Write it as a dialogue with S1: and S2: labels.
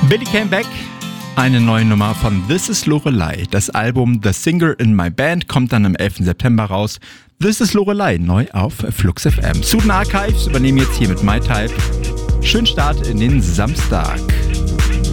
S1: Billy Came Back, eine neue Nummer von This Is Lorelei. Das Album The Singer in My Band kommt dann am 11. September raus. This Is Lorelei, neu auf Flux FM. Student Archives übernehmen jetzt hier mit My Type. Schönen Start in den Samstag.